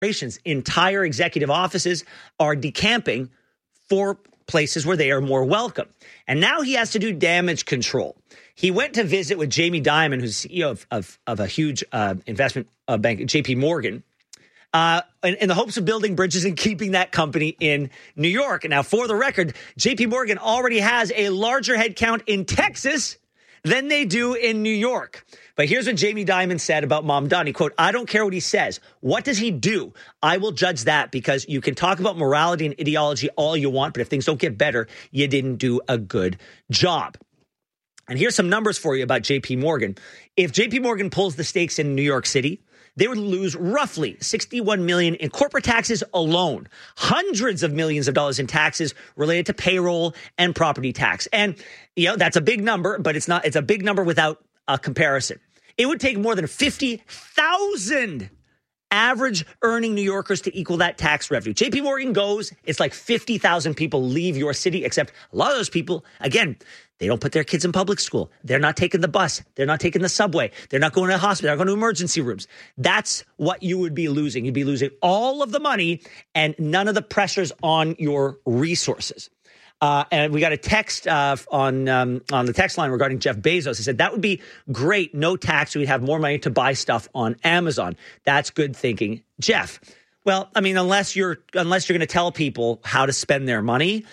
Entire executive offices are decamping for places where they are more welcome. And now he has to do damage control. He went to visit with Jamie Dimon, who's CEO of a huge investment bank, JP Morgan, in the hopes of building bridges and keeping that company in New York. And now, for the record, JP Morgan already has a larger headcount in Texas than they do in New York. But here's what Jamie Dimon said about Mamdani, quote, "I don't care what he says. What does he do? I will judge that, because you can talk about morality and ideology all you want, but if things don't get better, you didn't do a good job." And here's some numbers for you about JP Morgan. If JP Morgan pulls the stakes in New York City, they would lose roughly $61 million in corporate taxes alone, hundreds of millions of dollars in taxes related to payroll and property tax. And, that's a big number, but it's a big number without a comparison. It would take more than 50,000 average earning New Yorkers to equal that tax revenue. JP Morgan goes, it's like 50,000 people leave your city, except a lot of those people, again, they don't put their kids in public school. They're not taking the bus. They're not taking the subway. They're not going to the hospital. They're not going to emergency rooms. That's what you would be losing. You'd be losing all of the money and none of the pressures on your resources. And we got a text on the text line regarding Jeff Bezos. He said, that would be great. No tax. We'd have more money to buy stuff on Amazon. That's good thinking, Jeff. Well, I mean, unless you're going to tell people how to spend their money,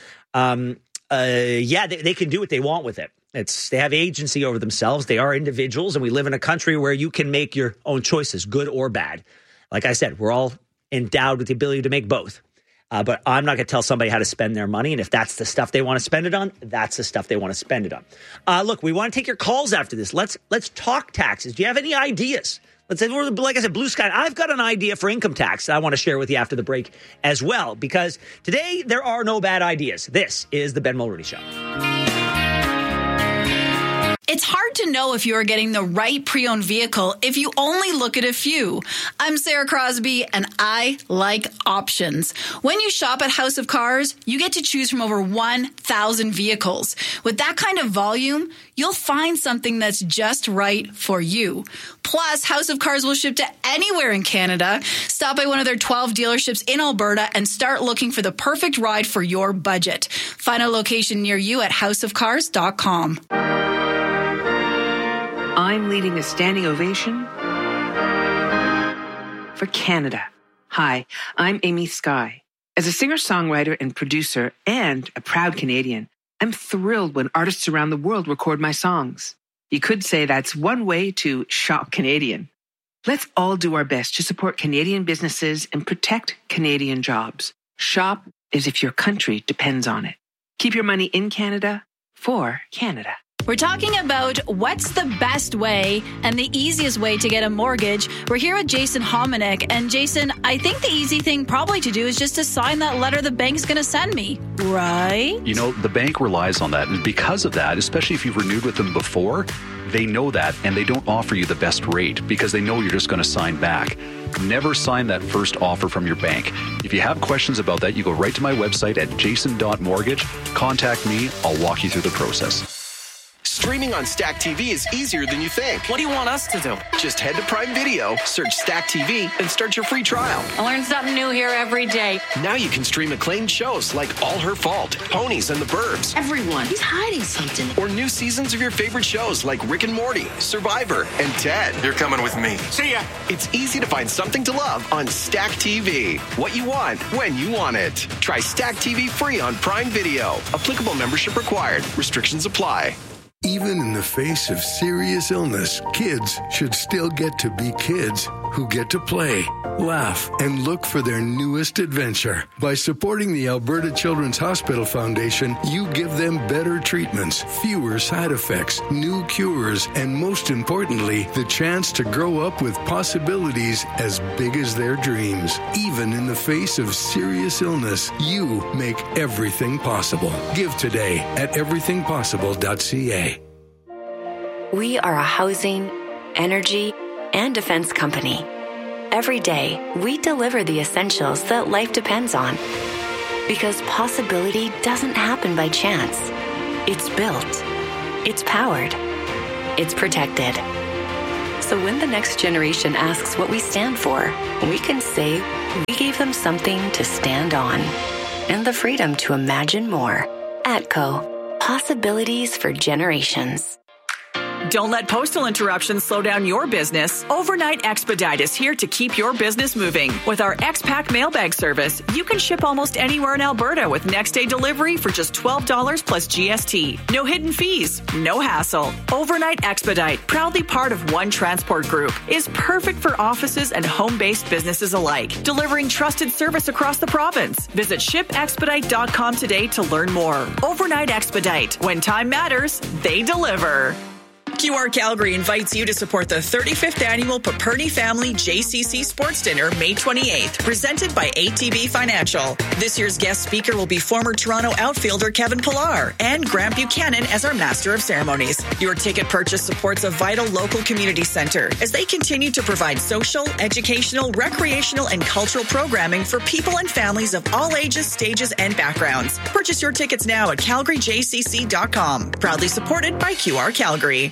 they can do what they want with it. They have agency over themselves. They are individuals, and we live in a country where you can make your own choices, good or bad. Like I said, we're all endowed with the ability to make both. But I'm not going to tell somebody how to spend their money. And if that's the stuff they want to spend it on, that's the stuff they want to spend it on. Look, we want to take your calls after this. Let's talk taxes. Do you have any ideas? Let's say, like I said, blue sky. I've got an idea for income tax that I want to share with you after the break as well, because today there are no bad ideas. This is the Ben Mulroney Show. It's hard to know if you are getting the right pre-owned vehicle if you only look at a few. I'm Sarah Crosby, and I like options. When you shop at House of Cars, you get to choose from over 1,000 vehicles. With that kind of volume, you'll find something that's just right for you. Plus, House of Cars will ship to anywhere in Canada. Stop by one of their 12 dealerships in Alberta and start looking for the perfect ride for your budget. Find a location near you at houseofcars.com. I'm leading a standing ovation for Canada. Hi, I'm Amy Skye. As a singer-songwriter and producer and a proud Canadian, I'm thrilled when artists around the world record my songs. You could say that's one way to shop Canadian. Let's all do our best to support Canadian businesses and protect Canadian jobs. Shop as if your country depends on it. Keep your money in Canada for Canada. We're talking about what's the best way and the easiest way to get a mortgage. We're here with Jason Hominick. And Jason, I think the easy thing probably to do is just to sign that letter the bank's going to send me, right? The bank relies on that. And because of that, especially if you've renewed with them before, they know that and they don't offer you the best rate because they know you're just going to sign back. Never sign that first offer from your bank. If you have questions about that, you go right to my website at jason.mortgage. Contact me. I'll walk you through the process. Streaming on Stack TV is easier than you think. What do you want us to do? Just head to Prime Video, search Stack TV, and start your free trial. I learn something new here every day. Now you can stream acclaimed shows like All Her Fault, Ponies and the Burbs. Everyone, he's hiding something. Or new seasons of your favorite shows like Rick and Morty, Survivor, and Ted. You're coming with me. See ya. It's easy to find something to love on Stack TV. What you want, when you want it. Try Stack TV free on Prime Video. Applicable membership required. Restrictions apply. Even in the face of serious illness, kids should still get to be kids who get to play, laugh, and look for their newest adventure. By supporting the Alberta Children's Hospital Foundation, you give them better treatments, fewer side effects, new cures, and most importantly, the chance to grow up with possibilities as big as their dreams. Even in the face of serious illness, you make everything possible. Give today at everythingpossible.ca. We are a housing, energy, and defense company. Every day, we deliver the essentials that life depends on. Because possibility doesn't happen by chance. It's built. It's powered. It's protected. So when the next generation asks what we stand for, we can say we gave them something to stand on and the freedom to imagine more. ATCO. Possibilities for generations. Don't let postal interruptions slow down your business. Overnight Expedite is here to keep your business moving. With our X-Pack mailbag service, you can ship almost anywhere in Alberta with next-day delivery for just $12 plus GST. No hidden fees, no hassle. Overnight Expedite, proudly part of One Transport Group, is perfect for offices and home-based businesses alike, delivering trusted service across the province. Visit shipexpedite.com today to learn more. Overnight Expedite. When time matters, they deliver. QR Calgary invites you to support the 35th annual Paperny Family JCC Sports Dinner, May 28th, presented by ATB Financial. This year's guest speaker will be former Toronto outfielder Kevin Pillar and Grant Buchanan as our Master of Ceremonies. Your ticket purchase supports a vital local community center as they continue to provide social, educational, recreational, and cultural programming for people and families of all ages, stages, and backgrounds. Purchase your tickets now at calgaryjcc.com. Proudly supported by QR Calgary.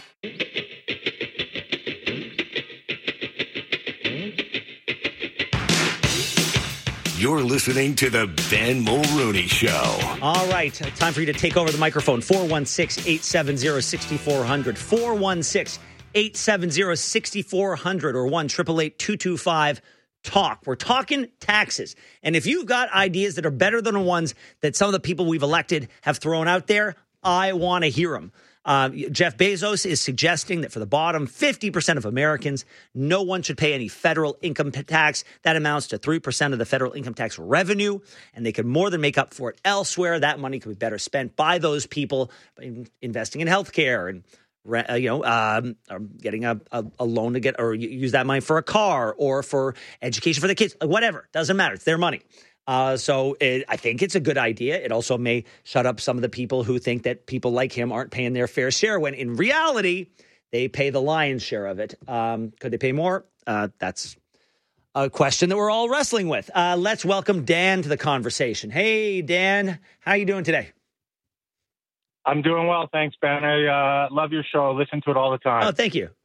You're listening to the Ben Mulrooney Show. All right, time for you to take over the microphone. 416-870-6400. 416-870-6400 or 1-888-225-TALK. We're talking taxes. And if you've got ideas that are better than the ones that some of the people we've elected have thrown out there, I want to hear them. Jeff Bezos is suggesting that for the bottom 50% of Americans, no one should pay any federal income tax. That amounts to 3% of the federal income tax revenue, and they could more than make up for it elsewhere. That money could be better spent by those people investing in healthcare and getting a loan to get or use that money for a car or for education for the kids. Whatever, doesn't matter. It's their money. I think it's a good idea. It also may shut up some of the people who think that people like him aren't paying their fair share when in reality, they pay the lion's share of it. Could they pay more? That's a question that we're all wrestling with. Let's welcome Dan to the conversation. Hey, Dan, how you doing today? I'm doing well. Thanks, Ben. I love your show. Listen to it all the time. Oh, thank you.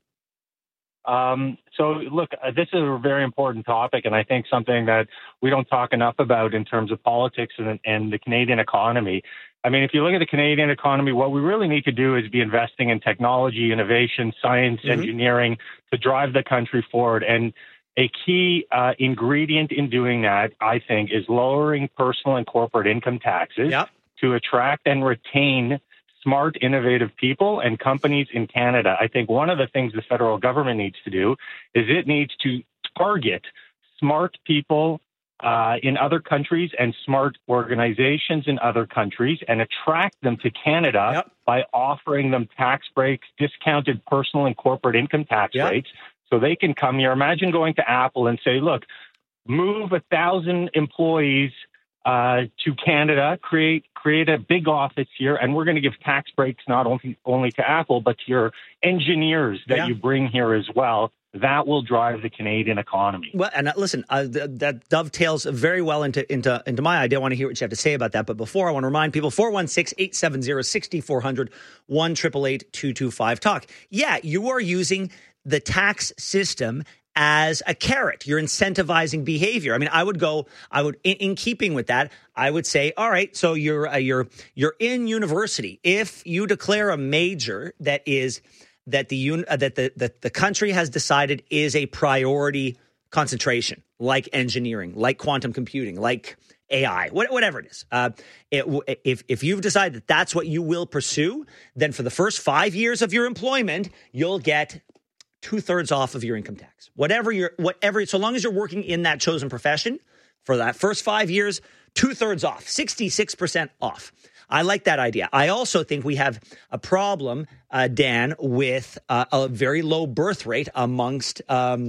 So, look, this is a very important topic, and I think something that we don't talk enough about in terms of politics and the Canadian economy. I mean, if you look at the Canadian economy, what we really need to do is be investing in technology, innovation, science, engineering to drive the country forward. And a key ingredient in doing that, I think, is lowering personal and corporate income taxes to attract and retain smart, innovative people and companies in Canada. I think one of the things the federal government needs to do is it needs to target smart people in other countries and smart organizations in other countries and attract them to Canada by offering them tax breaks, discounted personal and corporate income tax rates, so they can come here. Imagine going to Apple and say, look, move 1,000 employees to Canada, create a big office here, and we're going to give tax breaks not only to Apple, but to your engineers that you bring here as well. That will drive the Canadian economy. Well, and listen, that dovetails very well into my idea. I want to hear what you have to say about that. But before, I want to remind people, 416-870-6400, 1-888-225-TALK. Yeah, you are using the tax system as a carrot. You're incentivizing behavior. I mean, in keeping with that, I would say, all right, so you're in university. If you declare a major that the country has decided is a priority concentration, like engineering, like quantum computing, like AI, whatever it is. If you've decided that that's what you will pursue, then for the first 5 years of your employment, you'll get 2/3 off of your income tax. Whatever, so long as you're working in that chosen profession for that first 5 years, 2/3 off, 66% off. I like that idea. I also think we have a problem, Dan, with a very low birth rate amongst,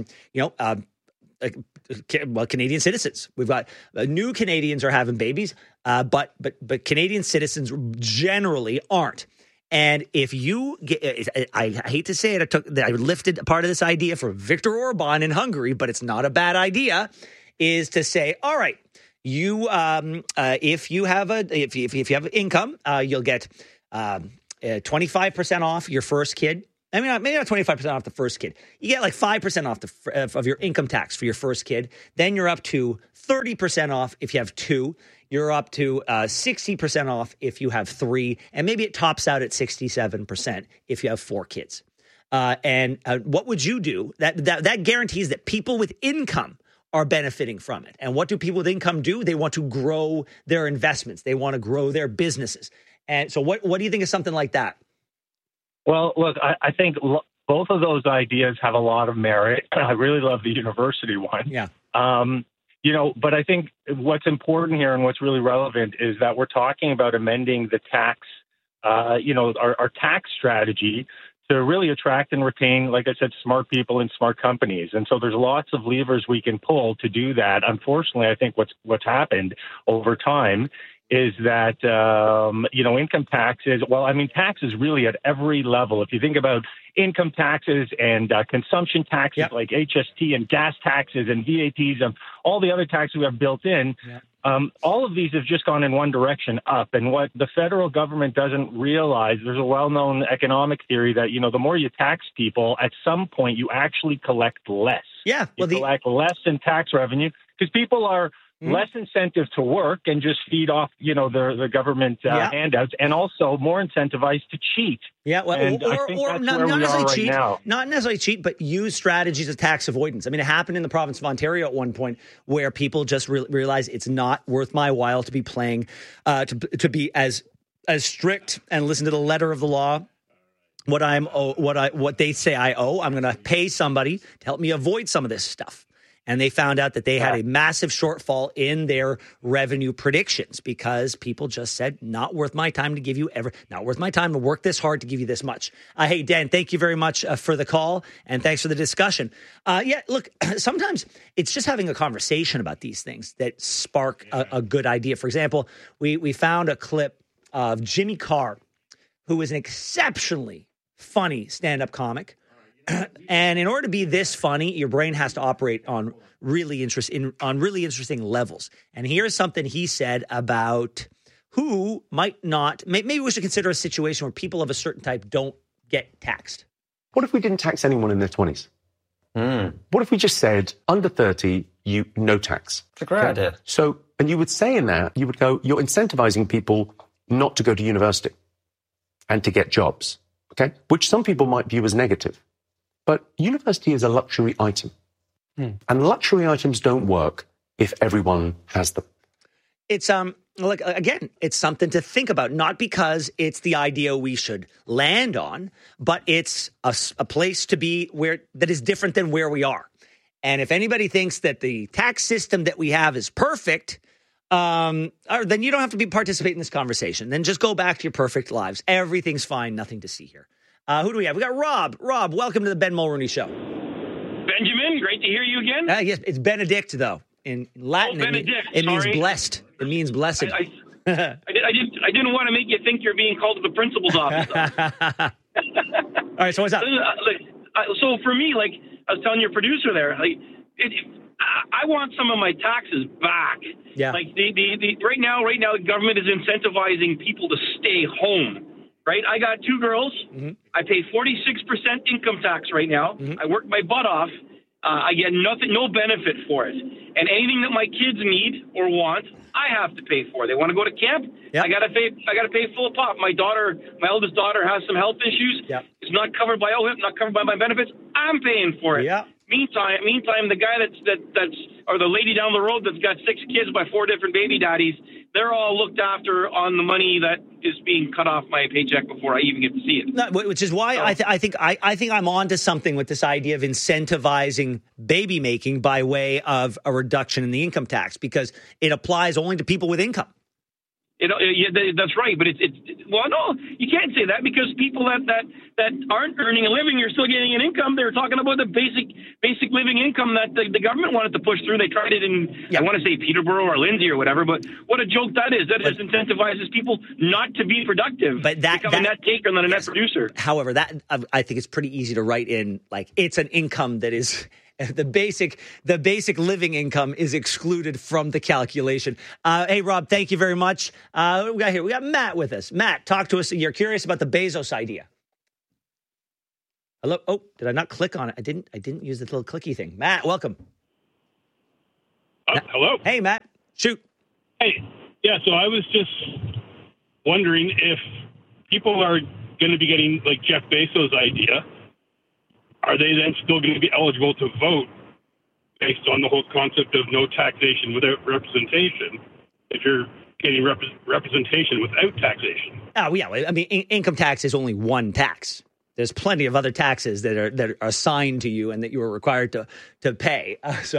Canadian citizens. We've got new Canadians are having babies, but Canadian citizens generally aren't. And if you get, I hate to say it, I lifted part of this idea from Viktor Orban in Hungary, but it's not a bad idea, is to say, all right, you if you have income, you'll get 25% off your first kid, I mean, maybe not 25% off the first kid. You get like 5% off of your income tax for your first kid. Then you're up to 30% off if you have 2. You're up to 60% off if you have 3. And maybe it tops out at 67% if you have 4 kids. And what would you do? That guarantees that people with income are benefiting from it. And what do people with income do? They want to grow their investments. They want to grow their businesses. And so what do you think of something like that? Well, look, I think both of those ideas have a lot of merit. I really love the university one. Yeah. But I think what's important here and what's really relevant is that we're talking about amending the tax, our tax strategy to really attract and retain, like I said, smart people and smart companies. And so there's lots of levers we can pull to do that. Unfortunately, I think what's happened over time is that, income taxes, taxes really at every level. If you think about income taxes and consumption taxes like HST and gas taxes and VATs and all the other taxes we have built in, all of these have just gone in one direction, up. And what the federal government doesn't realize, there's a well-known economic theory that, the more you tax people, at some point you actually collect less. Yeah. Well, you collect less in tax revenue because people are less incentive to work and just feed off, the government handouts, and also more incentivized to cheat. Yeah, well, or not necessarily cheat, not necessarily cheat, but use strategies of tax avoidance. I mean, it happened in the province of Ontario at one point where people just realized it's not worth my while to be playing, to be as strict and listen to the letter of the law. What they say I owe, I'm going to pay somebody to help me avoid some of this stuff. And they found out that they had a massive shortfall in their revenue predictions because people just said, not worth my time to give you not worth my time to work this hard to give you this much. Hey, Dan, thank you very much for the call and thanks for the discussion. Look, sometimes it's just having a conversation about these things that spark a good idea. For example, we found a clip of Jimmy Carr, who is an exceptionally funny stand-up comic. And in order to be this funny, your brain has to operate on really interesting levels. And here's something he said about who might not. Maybe we should consider a situation where people of a certain type don't get taxed. What if we didn't tax anyone in their 20s? What if we just said under 30, no tax? It's a great idea. So, and you would say in that, you would go, you're incentivizing people not to go to university and to get jobs, okay? Which some people might view as negative. But university is a luxury item. And luxury items don't work if everyone has them. It's it's something to think about, not because it's the idea we should land on, but it's a place to be that is different than where we are. And if anybody thinks that the tax system that we have is perfect, then you don't have to participate in this conversation. Then just go back to your perfect lives. Everything's fine. Nothing to see here. Who do we have? We got Rob. Rob, welcome to the Ben Mulroney Show. Benjamin, great to hear you again. Yes, it's Benedict, though. In Latin, it means blessed. It means blessed. I didn't want to make you think you're being called to the principal's office. All right, so what's up? So for me, like I was telling your producer there, I want some of my taxes back. Yeah. Like right now, the government is incentivizing people to stay home. Right, I got 2 girls. Mm-hmm. I pay 46% income tax right now. Mm-hmm. I work my butt off. I get no benefit for it. And anything that my kids need or want, I have to pay for. They want to go to camp. Yep. I gotta pay full pop. My eldest daughter has some health issues. Yep. It's not covered by OHIP, not covered by my benefits. I'm paying for it. Yeah. Meantime, the guy or the lady down the road that's got 6 kids by 4 different baby daddies, they're all looked after on the money that is being cut off my paycheck before I even get to see it. No, which is why I think I'm onto something with this idea of incentivizing baby making by way of a reduction in the income tax, because it applies only to people with income. That's right, but no, you can't say that, because people that aren't earning a living are still getting an income. They're talking about the basic living income that the government wanted to push through. They tried it in, I want to say Peterborough or Lindsay or whatever, but what a joke that is. That just incentivizes people not to be productive, become a net taker and not a net producer. However, that I think it's pretty easy to write in, like, it's an income that is... The basic living income is excluded from the calculation. Hey, Rob, thank you very much. What we got here? We got Matt with us. Matt, talk to us. You're curious about the Bezos idea. Hello. Oh, did I not click on it? I didn't use the little clicky thing. Matt, welcome. Hello. Hey, Matt. Shoot. Hey. Yeah, so I was just wondering if people are going to be getting, like Jeff Bezos' idea, are they then still going to be eligible to vote based on the whole concept of no taxation without representation if you're getting representation without taxation? Oh, yeah. I mean, income tax is only one tax. There's plenty of other taxes that are assigned to you and that you are required to pay.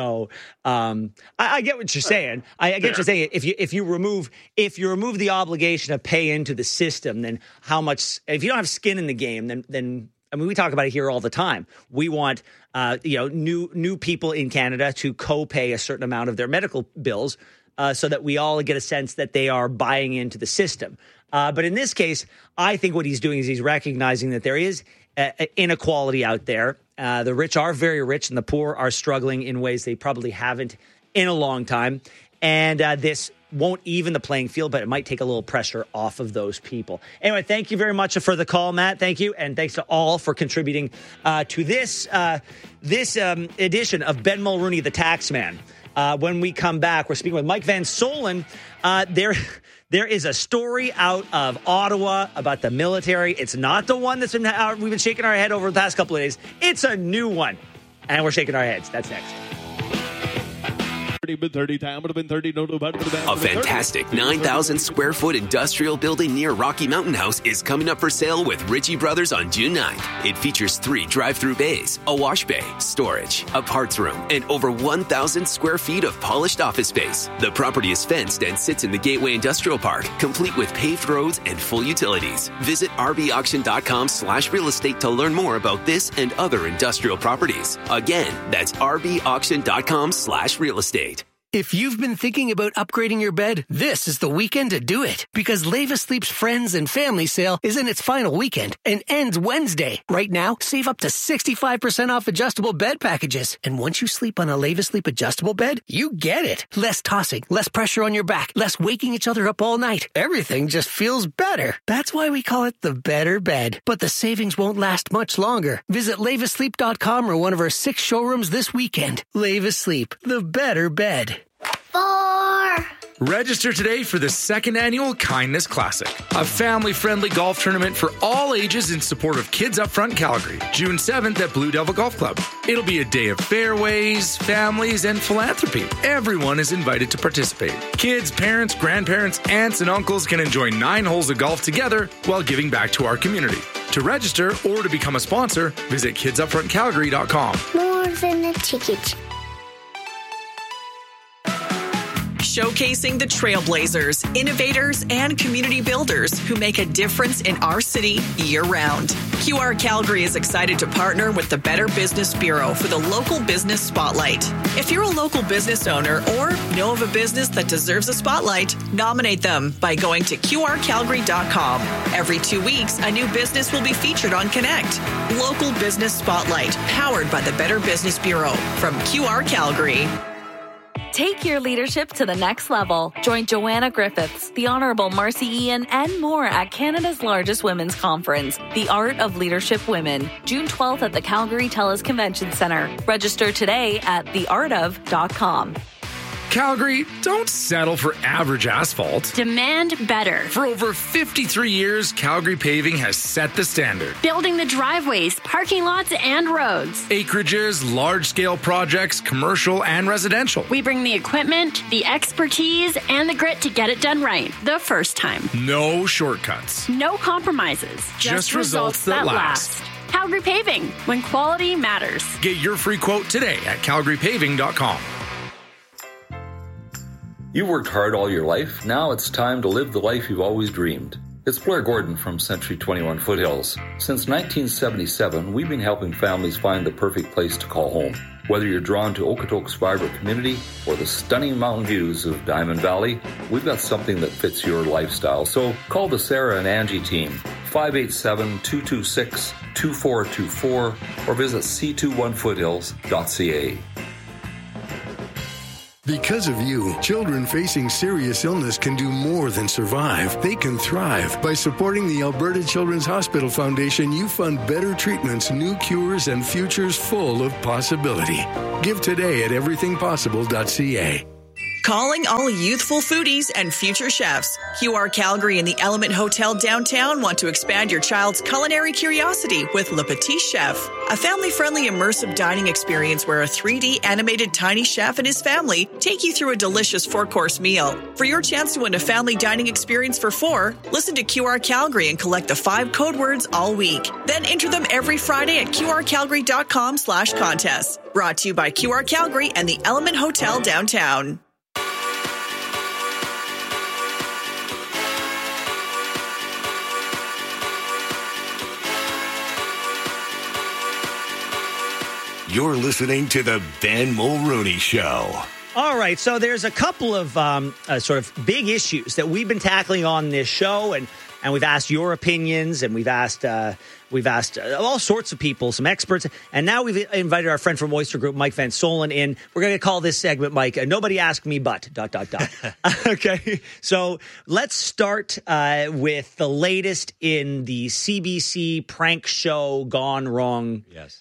I get what you're saying. I get what you're saying. If you remove the obligation to pay into the system, then how much? If you don't have skin in the game, then I mean, we talk about it here all the time. We want new people in Canada to co-pay a certain amount of their medical bills, so that we all get a sense that they are buying into the system. But in this case, I think what he's doing is he's recognizing that there is inequality out there. The rich are very rich and the poor are struggling in ways they probably haven't in a long time. And this won't even the playing field, but it might take a little pressure off of those people. Anyway, thank you very much for the call, Matt. Thank you. And thanks to all for contributing to this edition of Ben Mulrooney, the Taxman. When we come back, we're speaking with Mike Van Solen. There is a story out of Ottawa about the military. It's not the one we've been shaking our head over the past couple of days. It's a new one, and we're shaking our heads. That's next. A fantastic 9,000 square foot industrial building near Rocky Mountain House is coming up for sale with Ritchie Brothers on June 9th. It features 3 drive-through bays, a wash bay, storage, a parts room, and over 1,000 square feet of polished office space. The property is fenced and sits in the Gateway Industrial Park, complete with paved roads and full utilities. Visit rbauction.com/real estate to learn more about this and other industrial properties. Again, that's rbauction.com/real estate. If you've been thinking about upgrading your bed, this is the weekend to do it. Because Leva Sleep's Friends and Family Sale is in its final weekend and ends Wednesday. Right now, save up to 65% off adjustable bed packages. And once you sleep on a Leva Sleep adjustable bed, you get it. Less tossing, less pressure on your back, less waking each other up all night. Everything just feels better. That's why we call it the better bed. But the savings won't last much longer. Visit levasleep.com or one of our 6 showrooms this weekend. Leva Sleep, the better bed. 4. Register today for the 2nd annual Kindness Classic, a family-friendly golf tournament for all ages in support of Kids Upfront Calgary, June 7th at Blue Devil Golf Club. It'll be a day of fairways, families, and philanthropy. Everyone is invited to participate. Kids, parents, grandparents, aunts, and uncles can enjoy 9 holes of golf together while giving back to our community. To register or to become a sponsor, visit kidsupfrontcalgary.com. More than a ticket. Showcasing the trailblazers, innovators, and community builders who make a difference in our city year-round. QR Calgary is excited to partner with the Better Business Bureau for the Local Business Spotlight. If you're a local business owner or know of a business that deserves a spotlight, nominate them by going to QRCalgary.com. Every 2 weeks, a new business will be featured on Connect. Local Business Spotlight, powered by the Better Business Bureau from QR Calgary. Take your leadership to the next level. Join Joanna Griffiths, the Honourable Marcy Ian, and more at Canada's largest women's conference, The Art of Leadership Women, June 12th at the Calgary TELUS Convention Centre. Register today at theartof.com. Calgary, don't settle for average asphalt. Demand better. For over 53 years, Calgary Paving has set the standard. Building the driveways, parking lots, and roads. Acreages, large-scale projects, commercial and residential. We bring the equipment, the expertise, and the grit to get it done right the first time. No shortcuts. No compromises. Just results that last. Calgary Paving, when quality matters. Get your free quote today at calgarypaving.com. You worked hard all your life. Now it's time to live the life you've always dreamed. It's Blair Gordon from Century 21 Foothills. Since 1977, we've been helping families find the perfect place to call home. Whether you're drawn to Okotoks' vibrant community or the stunning mountain views of Diamond Valley, we've got something that fits your lifestyle. So call the Sarah and Angie team, 587-226-2424, or visit c21foothills.ca. Because of you, children facing serious illness can do more than survive. They can thrive. By supporting the Alberta Children's Hospital Foundation, you fund better treatments, new cures, and futures full of possibility. Give today at everythingpossible.ca. Calling all youthful foodies and future chefs. QR Calgary and the Element Hotel downtown want to expand your child's culinary curiosity with Le Petit Chef, a family-friendly immersive dining experience where a 3D animated tiny chef and his family take you through a delicious 4-course meal. For your chance to win a family dining experience for 4, listen to QR Calgary and collect the 5 code words all week. Then enter them every Friday at qrcalgary.com/contests. Brought to you by QR Calgary and the Element Hotel downtown. You're listening to the Ben Mulrooney Show. All right, so there's a couple of sort of big issues that we've been tackling on this show, and we've asked your opinions, and we've asked all sorts of people, some experts, and now we've invited our friend from Oyster Group, Mike Van Solen, in. We're going to call this segment, Mike, Nobody Asked Me But, ... Okay, so let's start with the latest in the CBC prank show gone wrong. Yes.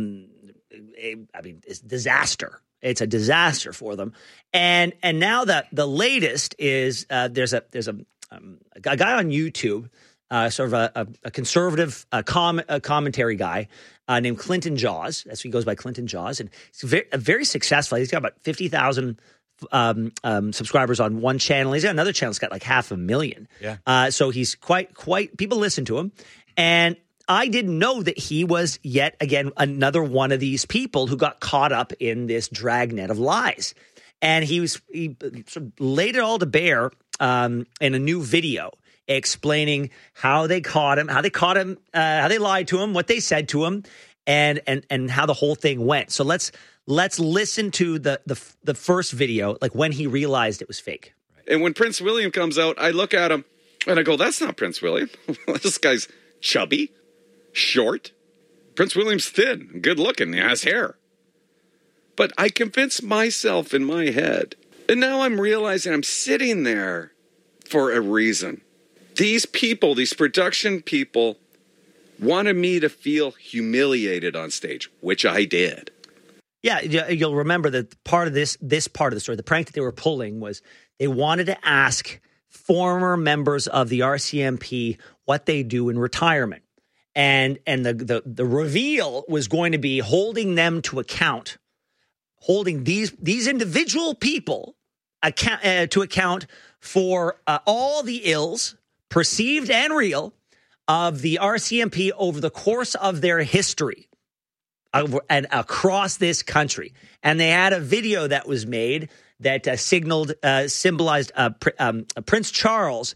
I mean, it's disaster. It's a disaster for them. And now that the latest is there's a guy on YouTube, sort of a conservative commentary guy named Clinton Jaws. That's who he goes by, Clinton Jaws, and he's very successful. He's got about 50,000 subscribers on one channel. He's got another channel that's got like 500,000. Yeah. So he's quite people listen to him, and I didn't know that he was yet again another one of these people who got caught up in this dragnet of lies. And he sort of laid it all to bear in a new video explaining how they caught him, how they lied to him, what they said to him, and how the whole thing went. So let's listen to the first video, like when he realized it was fake. And when Prince William comes out, I look at him and I go, "That's not Prince William. This guy's chubby, short. Prince William's thin, good looking, he has hair." But I convinced myself in my head, and now I'm realizing I'm sitting there for a reason. These people, these production people, wanted me to feel humiliated on stage, which I did. Yeah, you'll remember that part of this part of the story, the prank that they were pulling, was they wanted to ask former members of the RCMP what they do in retirement. And the reveal was going to be holding them to account, holding these individual people to account for all the ills, perceived and real, of the RCMP over the course of their history and across this country. And they had a video that was made that symbolized Prince Charles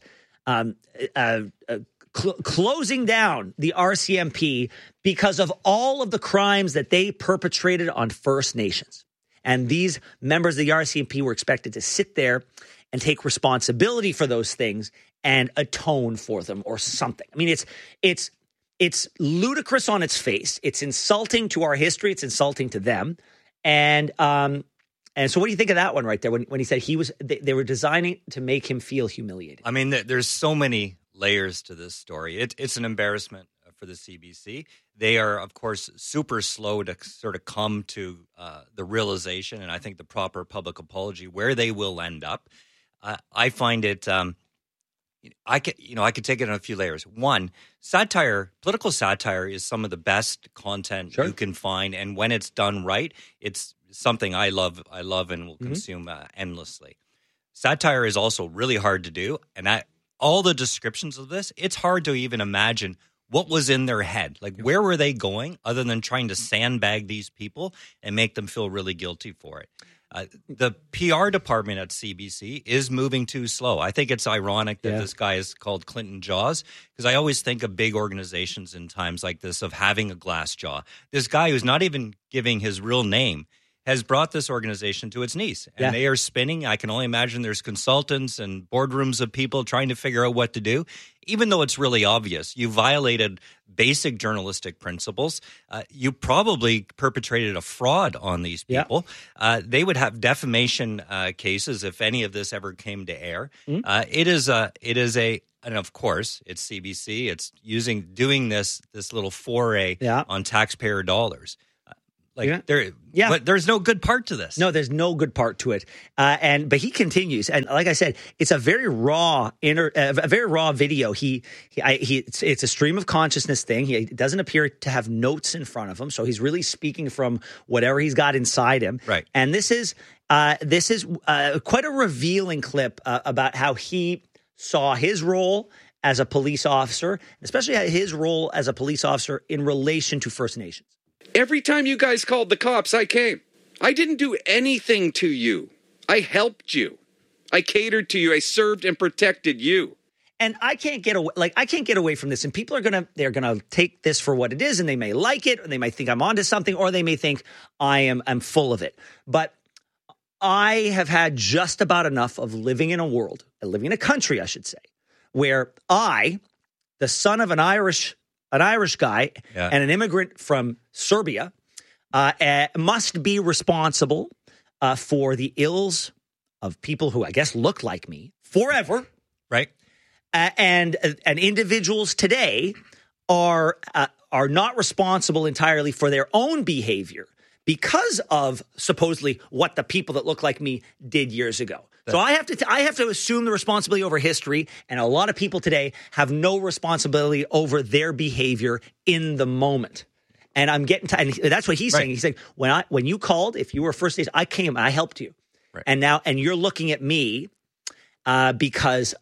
closing down the RCMP because of all of the crimes that they perpetrated on First Nations. And these members of the RCMP were expected to sit there and take responsibility for those things and atone for them or something. I mean, it's ludicrous on its face. It's insulting to our history. It's insulting to them. And so what do you think of that one right there when he said they were designing to make him feel humiliated? I mean, there's so many layers to this story. It's an embarrassment for the CBC. They are, of course, super slow to sort of come to the realization, and I think the proper public apology, where they will end up. I find it. I could take it in a few layers. One, satire, political satire, is some of the best content you can find, and when it's done right, it's something I love and will consume endlessly. Satire is also really hard to do, and all the descriptions of this, it's hard to even imagine what was in their head. Like, where were they going other than trying to sandbag these people and make them feel really guilty for it? The PR department at CBC is moving too slow. I think it's ironic that this guy is called Clinton Jaws, because I always think of big organizations in times like this of having a glass jaw. This guy who's not even giving his real name has brought this organization to its knees. And they are spinning. I can only imagine there's consultants and boardrooms of people trying to figure out what to do, even though it's really obvious. You violated basic journalistic principles. You probably perpetrated a fraud on these people. They would have defamation cases if any of this ever came to air. It is a and of course, it's CBC. It's doing this little foray on taxpayer dollars. But there's no good part to this. No, there's no good part to it. But he continues, and like I said, it's a very raw video. It's a stream of consciousness thing. He doesn't appear to have notes in front of him, so he's really speaking from whatever he's got inside him. Right. And this is quite a revealing clip about how he saw his role as a police officer, especially his role as a police officer in relation to First Nations. Every time you guys called the cops, I came. I didn't do anything to you. I helped you. I catered to you. I served and protected you. And I can't get away from this. And people they're gonna take this for what it is, and they may like it, or they might think I'm onto something, or they may think I'm full of it. But I have had just about enough of living in a country, I should say, where I, the son of an Irish guy and an immigrant from Serbia, must be responsible for the ills of people who I guess look like me forever, right? And individuals today are not responsible entirely for their own behavior because of supposedly what the people that look like me did years ago. So I have to assume the responsibility over history, and a lot of people today have no responsibility over their behavior in the moment. And I'm getting and that's what he's saying. He's saying when you called, if you were First Nation, I came, I helped you, right. and you're looking at me because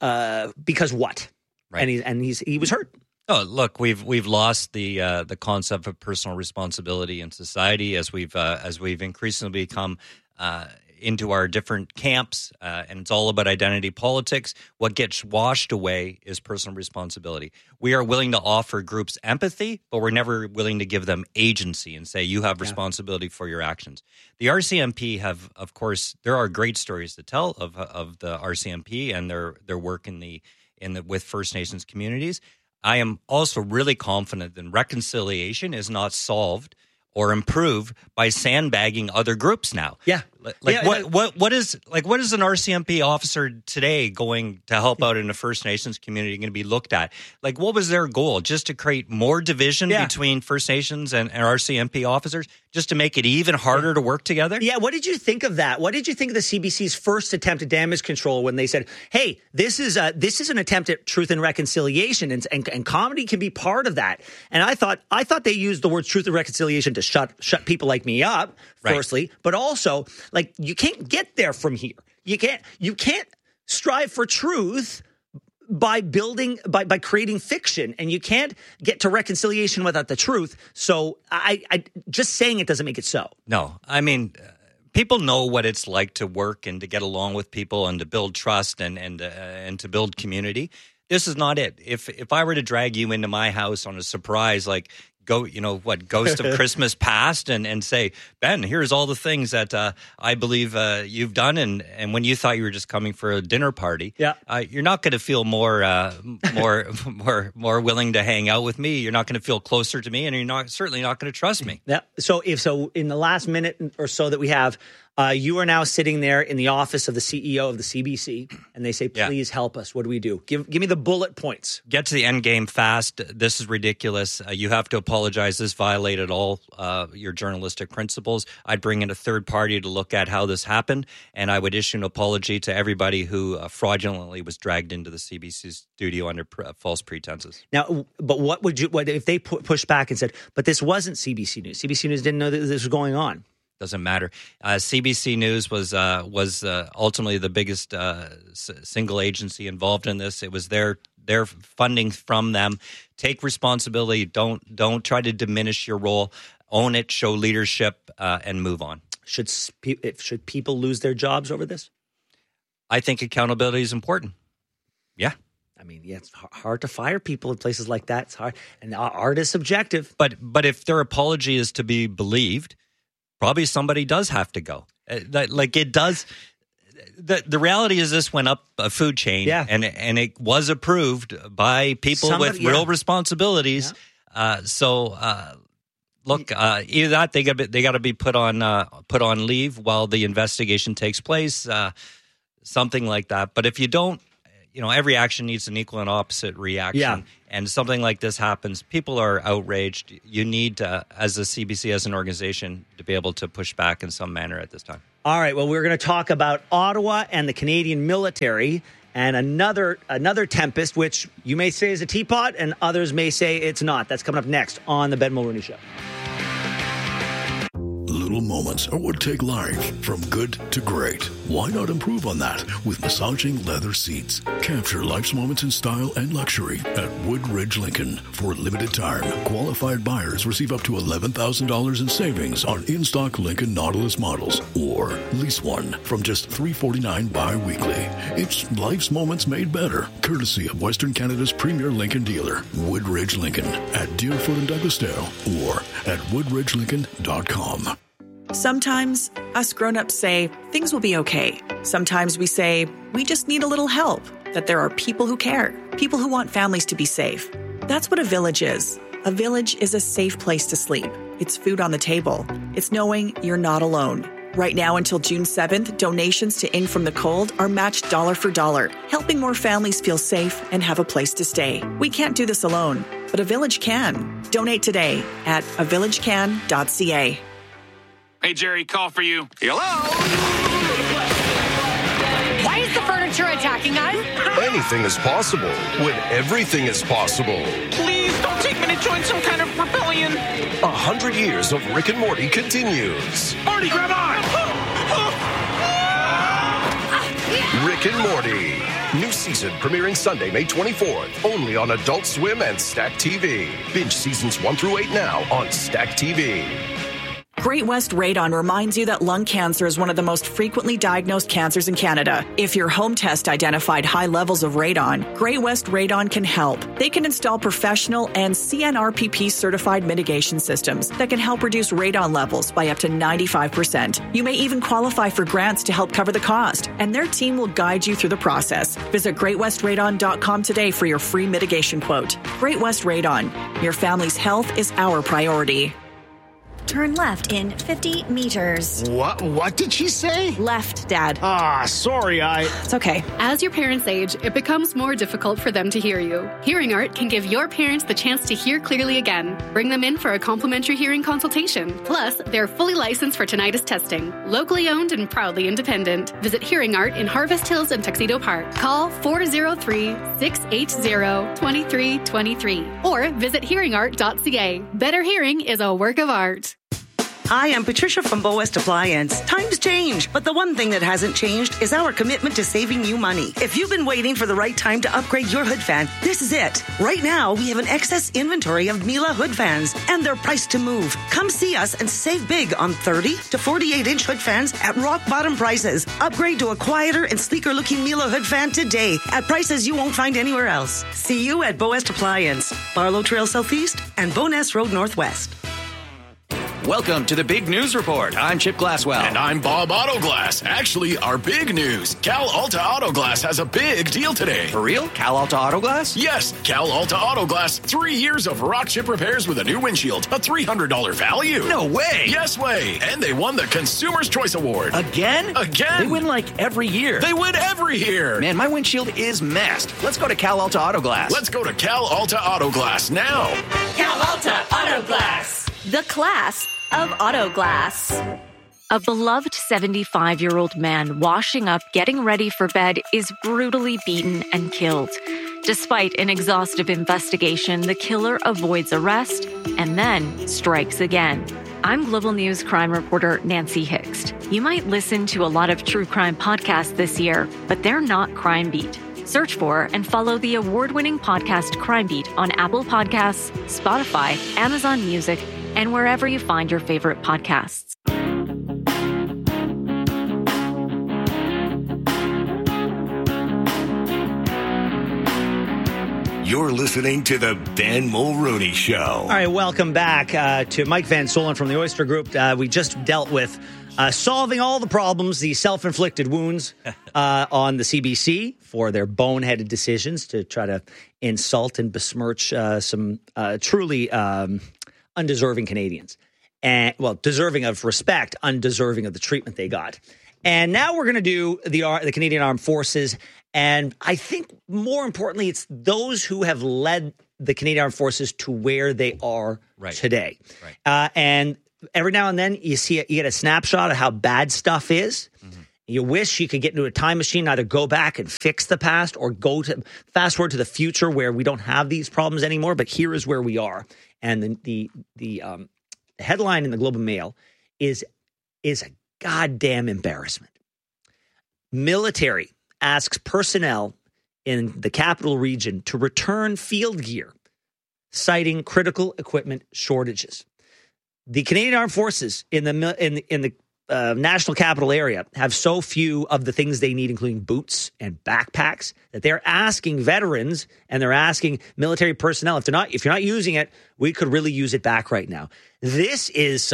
what? Right. And he was hurt. Oh, look, we've lost the concept of personal responsibility in society as we've increasingly become into our different camps, and it's all about identity politics. What gets washed away is personal responsibility. We are willing to offer groups empathy, but we're never willing to give them agency and say, you have responsibility for your actions. The RCMP have, of course, there are great stories to tell of the RCMP and their work with First Nations communities. I am also really confident that reconciliation is not solved or improved by sandbagging other groups now. Yeah. What is an RCMP officer today going to help out in a First Nations community going to be looked at? Like, what was their goal? Just to create more division between First Nations and RCMP officers? Just to make it even harder to work together? Yeah, what did you think of that? What did you think of the CBC's first attempt at damage control when they said, hey, this is an attempt at truth and reconciliation, and comedy can be part of that? And I thought they used the words truth and reconciliation to shut people like me up, firstly, but also, like, you can't get there from here. You can't strive for truth by creating fiction, and you can't get to reconciliation without the truth. So I just saying it doesn't make it so. No, I mean, people know what it's like to work and to get along with people and to build trust and to build community. This is not it. If I were to drag you into my house on a surprise, like, Ghost of Christmas Past, and say, Ben, here's all the things that I believe you've done, and when you thought you were just coming for a dinner party, you're not going to feel more willing to hang out with me. You're not going to feel closer to me, and you're certainly not going to trust me. Yeah. So in the last minute or so that we have, you are now sitting there in the office of the CEO of the CBC, and they say, please help us. What do we do? Give me the bullet points. Get to the end game fast. This is ridiculous. You have to apologize. This violated all your journalistic principles. I'd bring in a third party to look at how this happened, and I would issue an apology to everybody who fraudulently was dragged into the CBC studio under false pretenses. Now, but what if they push back and said, but this wasn't CBC News? CBC News didn't know that this was going on. Doesn't matter. CBC News was ultimately the biggest single agency involved in this. It was their funding from them. Take responsibility. Don't try to diminish your role. Own it. Show leadership, and move on. Should people lose their jobs over this? I think accountability is important. Yeah. I mean, it's hard to fire people in places like that. It's hard, and art is subjective. But if their apology is to be believed, probably somebody does have to go. Like it does. The reality is this went up a food chain, and it was approved by people with real responsibilities. Yeah. Look, either that they got to be put on leave while the investigation takes place, something like that. But if you don't, every action needs an equal and opposite reaction. Yeah. And something like this happens, people are outraged. You need, as the CBC, as an organization, to be able to push back in some manner at this time. All right. Well, we're going to talk about Ottawa and the Canadian military and another tempest, which you may say is a teapot and others may say it's not. That's coming up next on the Ben Mulroney Show. Little moments are what take life from good to great. Why not improve on that with massaging leather seats? Capture life's moments in style and luxury at Woodridge Lincoln. For a limited time, qualified buyers receive up to $11,000 in savings on in-stock Lincoln Nautilus models, or lease one from just $349 bi-weekly. It's life's moments made better, courtesy of Western Canada's premier Lincoln dealer, Woodridge Lincoln, at Deerfoot and Douglasdale, or at woodridgelincoln.com. Sometimes us grown-ups say things will be okay. Sometimes we say we just need a little help, that there are people who care, people who want families to be safe. That's what a village is. A village is a safe place to sleep. It's food on the table. It's knowing you're not alone. Right now until June 7th, donations to Ing from the Cold are matched dollar for dollar, helping more families feel safe and have a place to stay. We can't do this alone, but a village can. Donate today at avillagecan.ca. Hey, Jerry, call for you. Hello? Why is the furniture attacking us? Anything is possible when everything is possible. Please don't take me to join some kind of rebellion. 100 years of Rick and Morty continues. Marty, grab on! Rick and Morty. New season premiering Sunday, May 24th. Only on Adult Swim and Stack TV. Binge seasons 1 through 8 now on Stack TV. Great West Radon reminds you that lung cancer is one of the most frequently diagnosed cancers in Canada. If your home test identified high levels of radon, Great West Radon can help. They can install professional and CNRPP certified mitigation systems that can help reduce radon levels by up to 95%. You may even qualify for grants to help cover the cost, and their team will guide you through the process. Visit greatwestradon.com today for your free mitigation quote. Great West Radon. Your family's health is our priority. Turn left in 50 meters. What did she say? Left, Dad. Sorry, It's okay. As your parents age, it becomes more difficult for them to hear you. Hearing Art can give your parents the chance to hear clearly again. Bring them in for a complimentary hearing consultation. Plus, they're fully licensed for tinnitus testing. Locally owned and proudly independent. Visit Hearing Art in Harvest Hills and Tuxedo Park. Call 403-680-2323 or visit hearingart.ca. Better hearing is a work of art. Hi, I'm Patricia from Bow West Appliance. Times change, but the one thing that hasn't changed is our commitment to saving you money. If you've been waiting for the right time to upgrade your hood fan, this is it. Right now, we have an excess inventory of Miele hood fans, and they're priced to move. Come see us and save big on 30 to 48-inch hood fans at rock-bottom prices. Upgrade to a quieter and sleeker-looking Miele hood fan today at prices you won't find anywhere else. See you at Bow West Appliance, Barlow Trail Southeast and Bowness Road Northwest. Welcome to the Big News Report. I'm Chip Glasswell. And I'm Bob Autoglass. Actually, our big news. Cal Alta Autoglass has a big deal today. For real? Cal Alta Autoglass? Yes, Cal Alta Autoglass. 3 years of rock chip repairs with a new windshield. A $300 value. No way. Yes way. And they won the Consumer's Choice Award. Again? Again. They win like every year. They win every year. Man, my windshield is messed. Let's go to Cal Alta Autoglass. Let's go to Cal Alta Autoglass now. Cal Alta Autoglass. The class of auto glass. A beloved 75-year-old man washing up, getting ready for bed, is brutally beaten and killed. Despite an exhaustive investigation, the killer avoids arrest and then strikes again. I'm Global News crime reporter Nancy Hixt. You might listen to a lot of true crime podcasts this year, but they're not Crime Beat. Search for and follow the award-winning podcast Crime Beat on Apple Podcasts, Spotify, Amazon Music, and wherever you find your favorite podcasts. You're listening to the Ben Mulrooney Show. All right, welcome back to Mike Van Solen from the Oyster Group. We just dealt with solving all the problems, the self-inflicted wounds on the CBC for their boneheaded decisions to try to insult and besmirch some truly undeserving Canadians. And, well, deserving of respect, undeserving of the treatment they got. And now we're going to do the Canadian Armed Forces. And I think more importantly, it's those who have led the Canadian Armed Forces to where they are today. Right. And every now and then you get a snapshot of how bad stuff is. Mm-hmm. You wish you could get into a time machine, either go back and fix the past or go to fast forward to the future where we don't have these problems anymore. But here is where we are. And the headline in the Globe and Mail is a goddamn embarrassment. Military asks personnel in the capital region to return field gear, citing critical equipment shortages. The Canadian Armed Forces in the national capital area have so few of the things they need, including boots and backpacks, that they're asking veterans and they're asking military personnel, if you're not using it, we could really use it back right now. It's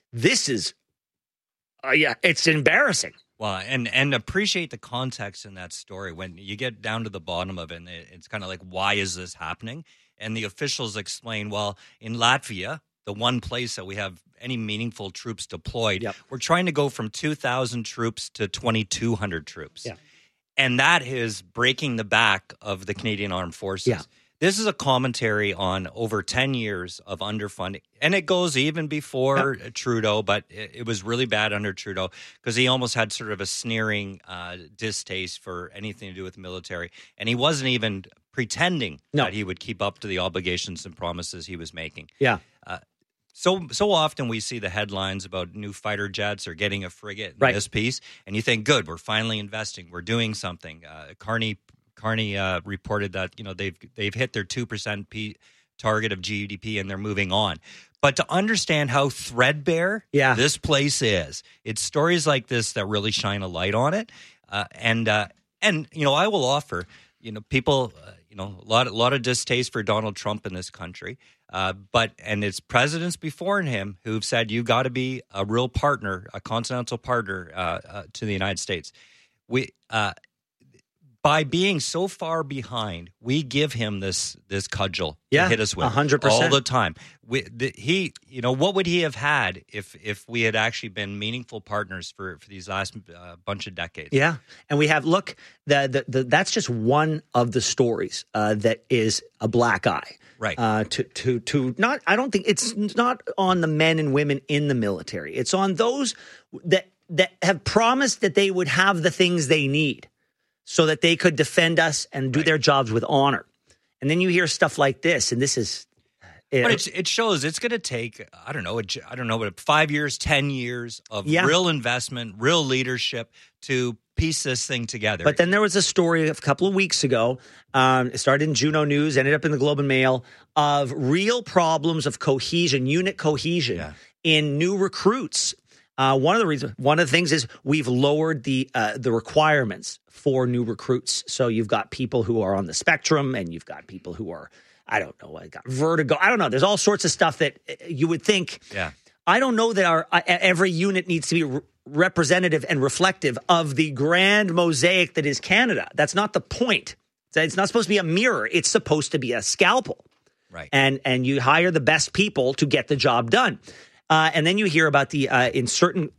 embarrassing. Well, and appreciate the context in that story. When you get down to the bottom of it, and it's kind of like, why is this happening? And the officials explain, well, in Latvia, the one place that we have any meaningful troops deployed, we're trying to go from 2,000 troops to 2,200 troops. Yeah. And that is breaking the back of the Canadian Armed Forces. Yeah. This is a commentary on over 10 years of underfunding. And it goes even before Trudeau, but it was really bad under Trudeau because he almost had sort of a sneering distaste for anything to do with the military. And he wasn't even pretending that he would keep up to the obligations and promises he was making. Yeah. So often we see the headlines about new fighter jets or getting a frigate in this piece, and you think, good, we're finally investing. We're doing something. Carney reported that they've hit their 2% target of GDP and they're moving on. But to understand how threadbare this place is, it's stories like this that really shine a light on it. And I will offer people a lot of distaste for Donald Trump in this country. But it's presidents before him who've said you got to be a real partner, a continental partner to the United States. By being so far behind, we give him this cudgel to hit us with 100% all the time. What would he have had if we had actually been meaningful partners for these last bunch of decades? Yeah, and we have that's just one of the stories that is a black eye. Right. I don't think it's not on the men and women in the military. It's on those that have promised that they would have the things they need so that they could defend us and do their jobs with honor. And then you hear stuff like this, and this is... But it shows it's going to take, I don't know, 5 years, 10 years of real investment, real leadership to piece this thing together. But then there was a story a couple of weeks ago, it started in Juno News, ended up in the Globe and Mail, of real problems of cohesion, unit cohesion in new recruits. One of the things is we've lowered the requirements for new recruits. So you've got people who are on the spectrum, and you've got people who are, I don't know, got vertigo. I don't know. There's all sorts of stuff that you would think. Yeah. I don't know that every unit needs to be representative and reflective of the grand mosaic that is Canada. That's not the point. It's not supposed to be a mirror. It's supposed to be a scalpel. Right. And you hire the best people to get the job done. And then you hear about the in certain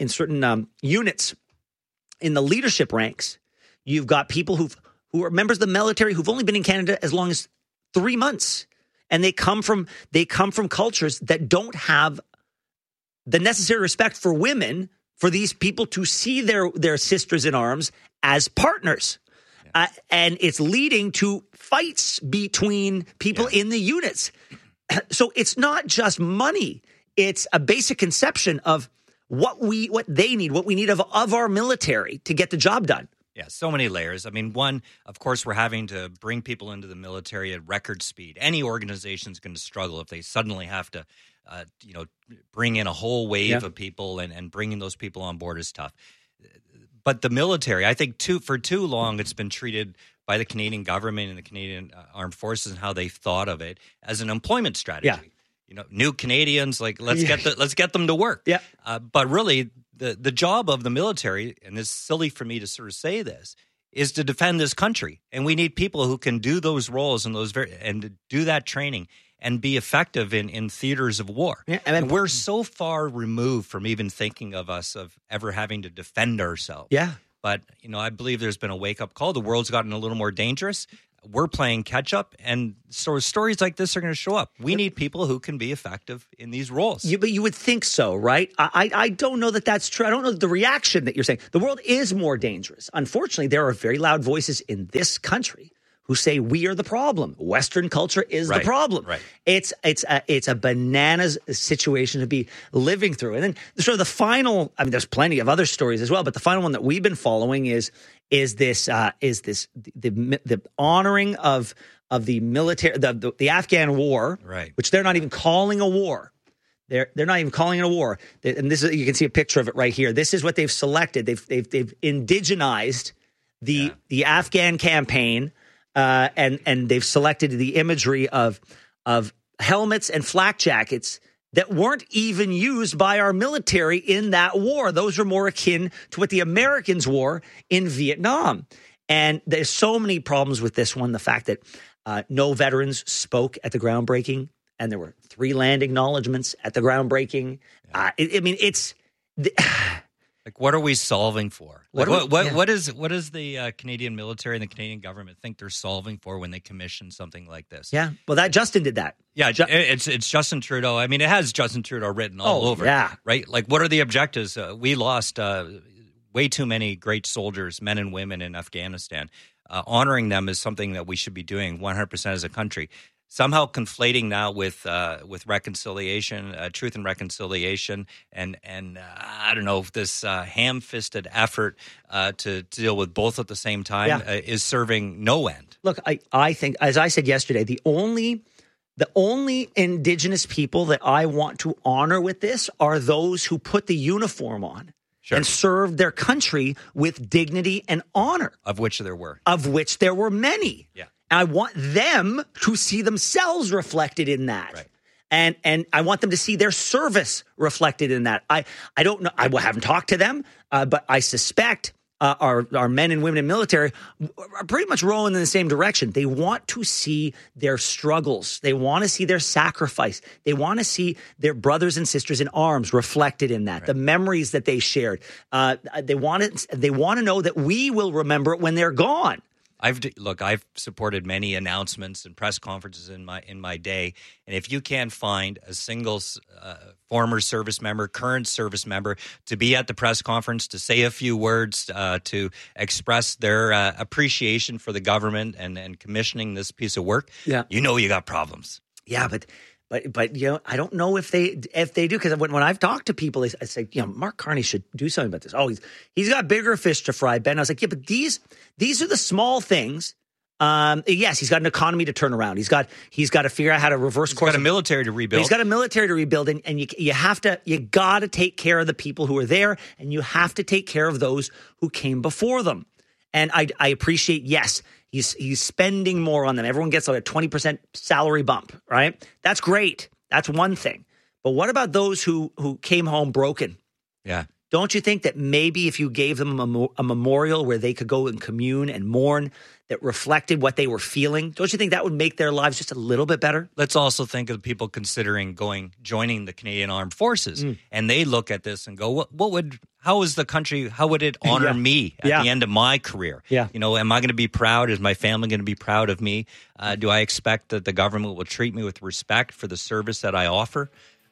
units in the leadership ranks, you've got people who are members of the military who've only been in Canada as long as 3 months, and they come from cultures that don't have the necessary respect for women, for these people to see their sisters in arms as partners. And it's leading to fights between people in the units. So it's not just money. It's a basic conception of what they need, what we need of our military to get the job done. Yeah, so many layers. I mean, one, of course, we're having to bring people into the military at record speed. Any organization is going to struggle if they suddenly have to, bring in a whole wave of people, and bringing those people on board is tough. but the military, I think for too long, it's been treated by the Canadian government and the Canadian Armed Forces and how they've thought of it as an employment strategy. Yeah. You know, new Canadians, like let's get them to work. Yeah. But really, the job of the military, and it's silly for me to sort of say this, is to defend this country, and we need people who can do those roles and to do that training and be effective in theaters of war. Yeah, and we're so far removed from even thinking of us of ever having to defend ourselves. Yeah. But, you know, I believe there's been a wake-up call. The world's gotten a little more dangerous. We're playing catch-up, and so stories like this are going to show up. We need people who can be effective in these roles. But you would think so, right? I don't know that that's true. I don't know the reaction that you're saying. The world is more dangerous. Unfortunately, there are very loud voices in this country who say we are the problem. Western culture is the problem. Right. It's a bananas situation to be living through. And then sort of the final, I mean, there's plenty of other stories as well, but the final one that we've been following is the honoring of the military, the Afghan war, right, which they're not even calling a war. They're not even calling it a war. And this is, you can see a picture of it right here. This is what they've selected. They've indigenized the Afghan campaign. And they've selected the imagery of helmets and flak jackets that weren't even used by our military in that war. Those are more akin to what the Americans wore in Vietnam. And there's so many problems with this one. The fact that no veterans spoke at the groundbreaking, and there were 3 land acknowledgments at the groundbreaking. It's... Like, what are we solving for? Like, what does the Canadian military and the Canadian government think they're solving for when they commission something like this? Yeah, well, Justin did that. Yeah, it's Justin Trudeau. I mean, it has Justin Trudeau written all over it, right? Like, what are the objectives? We lost way too many great soldiers, men and women in Afghanistan. Honoring them is something that we should be doing 100% as a country. Somehow conflating now with reconciliation, truth and reconciliation, and I don't know if this ham-fisted effort to deal with both at the same time is serving no end. Look, I think, as I said yesterday, the only Indigenous people that I want to honor with this are those who put the uniform on and served their country with dignity and honor. Of which there were. Of which there were many. Yeah. I want them to see themselves reflected in that. Right. And I want them to see their service reflected in that. I don't know. I haven't talked to them, but I suspect our men and women in military are pretty much rolling in the same direction. They want to see their struggles. They want to see their sacrifice. They want to see their brothers and sisters in arms reflected in that, the memories that they shared. They want to know that we will remember it when they're gone. I've supported many announcements and press conferences in my day, and if you can't find a single former service member, current service member to be at the press conference to say a few words to express their appreciation for the government and commissioning this piece of work, you know you got problems. Yeah, but you know, I don't know if they do, because when I've talked to people, I say, you know, Mark Carney should do something about this. Oh, he's got bigger fish to fry, Ben. I was like, yeah, but these are the small things. Yes, he's got an economy to turn around. He's got to figure out how to reverse course. He's got a military to rebuild. He's got a military to rebuild, and you got to take care of the people who are there, and you have to take care of those who came before them. And I appreciate, yes, he's spending more on them. Everyone gets like a 20% salary bump, right? That's great. That's one thing. But what about those who came home broken? Yeah. Don't you think that maybe if you gave them a memorial where they could go and commune and mourn that reflected what they were feeling, don't you think that would make their lives just a little bit better? Let's also think of the people considering joining the Canadian Armed Forces, and they look at this and go, how would it honor me at the end of my career? Yeah. You know, am I going to be proud? Is my family going to be proud of me? Do I expect that the government will treat me with respect for the service that I offer?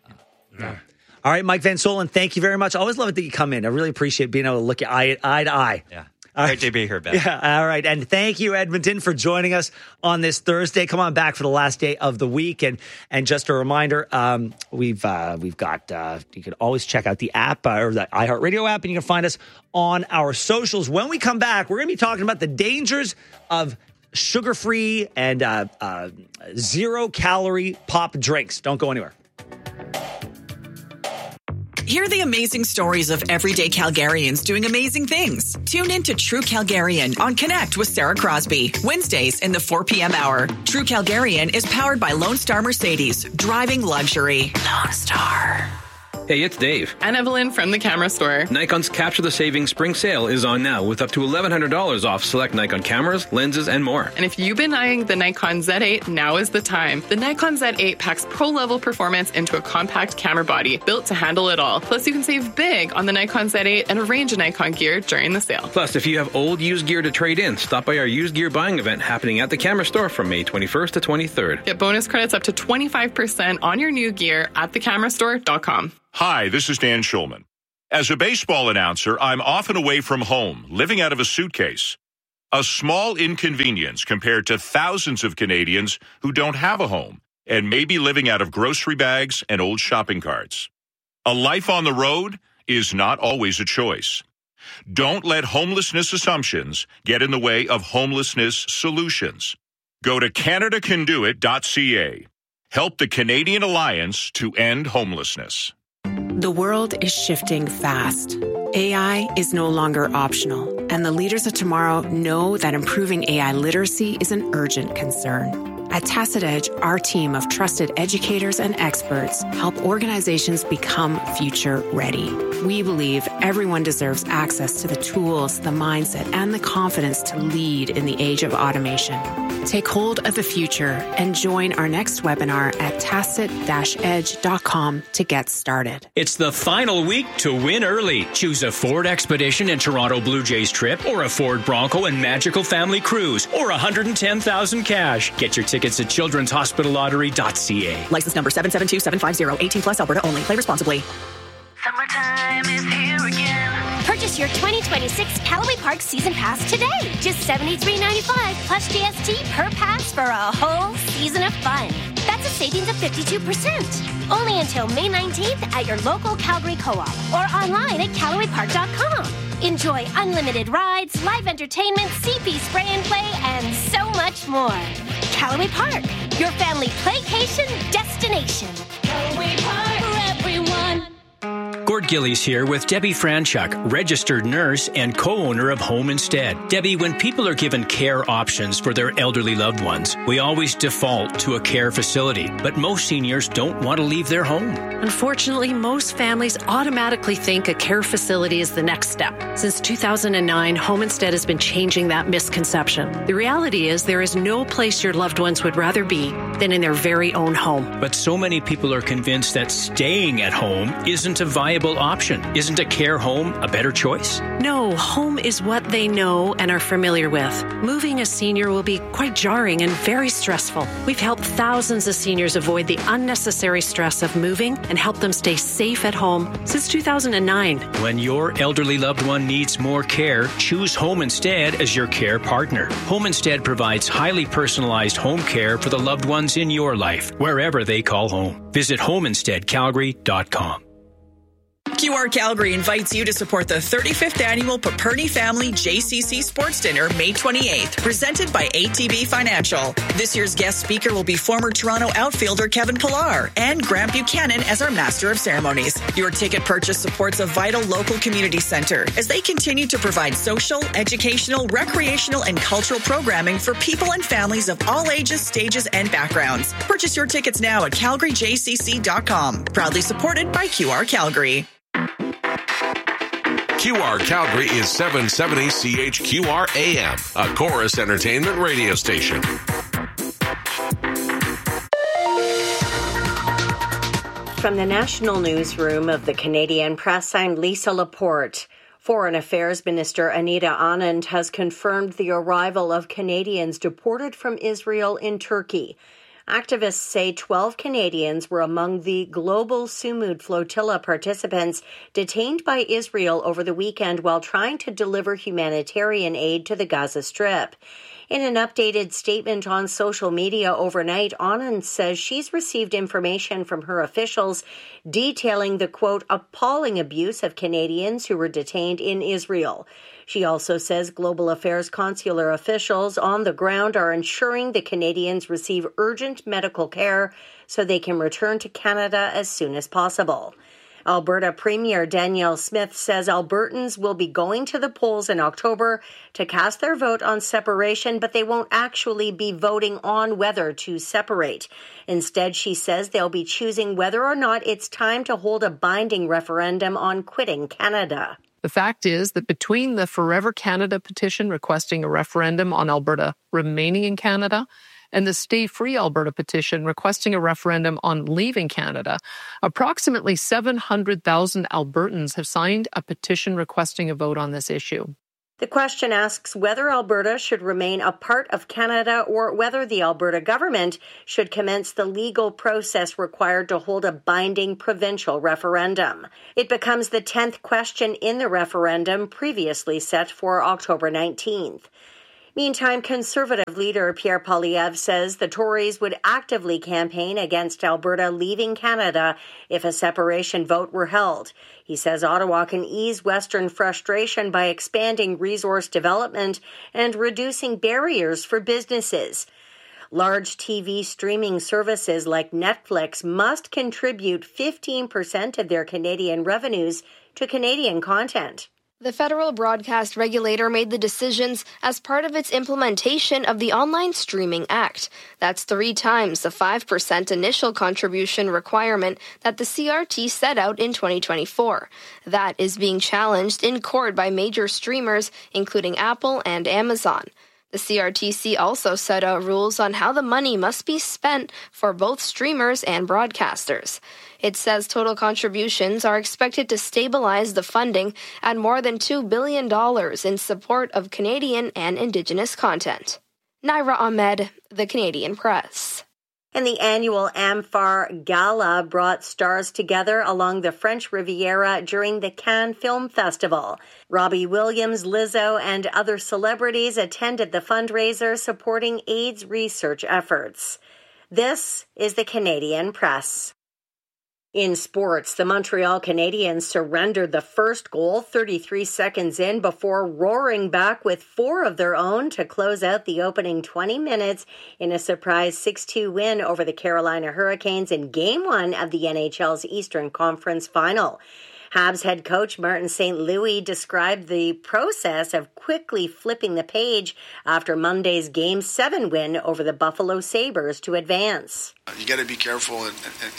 All right, Mike Van Soelen, thank you very much. I always love it that you come in. I really appreciate being able to look at eye to eye. Yeah. Great to be here, Ben. Yeah, all right. And thank you, Edmonton, for joining us on this Thursday. Come on back for the last day of the week. And just a reminder, we've got, you can always check out the app or the iHeartRadio app, and you can find us on our socials. When we come back, we're going to be talking about the dangers of sugar-free and zero-calorie pop drinks. Don't go anywhere. Hear the amazing stories of everyday Calgarians doing amazing things. Tune in to True Calgarian on Connect with Sarah Crosby, Wednesdays in the 4 p.m. hour. True Calgarian is powered by Lone Star Mercedes, driving luxury. Lone Star. Hey, it's Dave. And Evelyn from the camera store. Nikon's Capture the Savings Spring Sale is on now with up to $1,100 off select Nikon cameras, lenses, and more. And if you've been eyeing the Nikon Z8, now is the time. The Nikon Z8 packs pro-level performance into a compact camera body built to handle it all. Plus, you can save big on the Nikon Z8 and a range of Nikon gear during the sale. Plus, if you have old used gear to trade in, stop by our used gear buying event happening at the camera store from May 21st to 23rd. Get bonus credits up to 25% on your new gear at thecamerastore.com. Hi, this is Dan Schulman. As a baseball announcer, I'm often away from home, living out of a suitcase. A small inconvenience compared to thousands of Canadians who don't have a home and may be living out of grocery bags and old shopping carts. A life on the road is not always a choice. Don't let homelessness assumptions get in the way of homelessness solutions. Go to CanadaCanDoIt.ca. Help the Canadian Alliance to end homelessness. The world is shifting fast. AI is no longer optional, and the leaders of tomorrow know that improving AI literacy is an urgent concern. At Tacit Edge, our team of trusted educators and experts help organizations become future ready. We believe everyone deserves access to the tools, the mindset, and the confidence to lead in the age of automation. Take hold of the future and join our next webinar at tacit-edge.com to get started. It's the final week to win early. Choose a Ford Expedition and Toronto Blue Jays trip, or a Ford Bronco and Magical Family Cruise, or $110,000 cash. Get your tickets at childrenshospitallottery.ca. License number 772750, 18 plus, Alberta only. Play responsibly. Summertime is here again. Purchase your 2026 Callaway Park Season Pass today. Just $73.95 plus GST per pass for a whole season of fun. That's a savings of 52%. Only until May 19th at your local Calgary Co-op or online at CallawayPark.com. Enjoy unlimited rides, live entertainment, CP spray and play, and so much more. Callaway Park, your family playcation destination. Callaway Park for everyone. Gord Gillies here with Debbie Franchuk, registered nurse and co-owner of Home Instead. Debbie, when people are given care options for their elderly loved ones, we always default to a care facility, but most seniors don't want to leave their home. Unfortunately, most families automatically think a care facility is the next step. Since 2009, Home Instead has been changing that misconception. The reality is there is no place your loved ones would rather be than in their very own home. But so many people are convinced that staying at home isn't a viable option. Isn't a care home a better choice? No, home is what they know and are familiar with. Moving a senior will be quite jarring and very stressful. We've helped thousands of seniors avoid the unnecessary stress of moving and help them stay safe at home since 2009. When your elderly loved one needs more care, choose Home Instead as your care partner. Home Instead provides highly personalized home care for the loved ones in your life, wherever they call home. Visit homeinsteadcalgary.com. QR Calgary invites you to support the 35th annual Paperny Family JCC Sports Dinner, May 28th, presented by ATB Financial. This year's guest speaker will be former Toronto outfielder Kevin Pillar and Grant Buchanan as our Master of Ceremonies. Your ticket purchase supports a vital local community center as they continue to provide social, educational, recreational, and cultural programming for people and families of all ages, stages, and backgrounds. Purchase your tickets now at calgaryjcc.com. Proudly supported by QR Calgary. QR Calgary is 770 CHQR AM, a Chorus Entertainment radio station. From the National Newsroom of the Canadian Press, I'm Lisa Laporte. Foreign Affairs Minister Anita Anand has confirmed the arrival of Canadians deported from Israel in Turkey. Activists say 12 Canadians were among the global Sumud flotilla participants detained by Israel over the weekend while trying to deliver humanitarian aid to the Gaza Strip. In an updated statement on social media overnight, Anand says she's received information from her officials detailing the, quote, appalling abuse of Canadians who were detained in Israel. She also says global affairs consular officials on the ground are ensuring the Canadians receive urgent medical care so they can return to Canada as soon as possible. Alberta Premier Danielle Smith says Albertans will be going to the polls in October to cast their vote on separation, but they won't actually be voting on whether to separate. Instead, she says they'll be choosing whether or not it's time to hold a binding referendum on quitting Canada. The fact is that between the Forever Canada petition requesting a referendum on Alberta remaining in Canada and the Stay Free Alberta petition requesting a referendum on leaving Canada, approximately 700,000 Albertans have signed a petition requesting a vote on this issue. The question asks whether Alberta should remain a part of Canada or whether the Alberta government should commence the legal process required to hold a binding provincial referendum. It becomes the 10th question in the referendum previously set for October 19th. Meantime, Conservative leader Pierre Poilievre says the Tories would actively campaign against Alberta leaving Canada if a separation vote were held. He says Ottawa can ease Western frustration by expanding resource development and reducing barriers for businesses. Large TV streaming services like Netflix must contribute 15% of their Canadian revenues to Canadian content. The federal broadcast regulator made the decisions as part of its implementation of the Online Streaming Act. That's 3 times the 5% initial contribution requirement that the CRT set out in 2024. That is being challenged in court by major streamers, including Apple and Amazon. The CRTC also set out rules on how the money must be spent for both streamers and broadcasters. It says total contributions are expected to stabilize the funding at more than $2 billion in support of Canadian and Indigenous content. Naira Ahmed, The Canadian Press. And the annual Amphar Gala brought stars together along the French Riviera during the Cannes Film Festival. Robbie Williams, Lizzo, and other celebrities attended the fundraiser supporting AIDS research efforts. This is the Canadian Press. In sports, the Montreal Canadiens surrendered the first goal 33 seconds in before roaring back with 4 of their own to close out the opening 20 minutes in a surprise 6-2 win over the Carolina Hurricanes in Game 1 of the NHL's Eastern Conference Final. Habs head coach Martin St. Louis described the process of quickly flipping the page after Monday's Game 7 win over the Buffalo Sabres to advance. You got to be careful in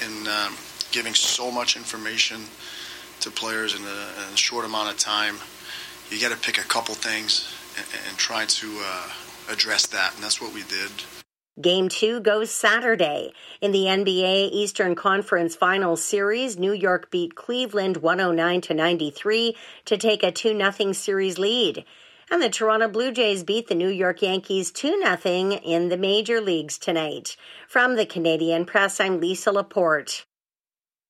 giving so much information to players in a short amount of time. You got to pick a couple things and try to address that, and that's what we did. Game 2 goes Saturday. In the NBA Eastern Conference Finals Series, New York beat Cleveland 109-93 to take a 2-0 series lead. And the Toronto Blue Jays beat the New York Yankees 2-0 in the major leagues tonight. From the Canadian Press, I'm Lisa Laporte.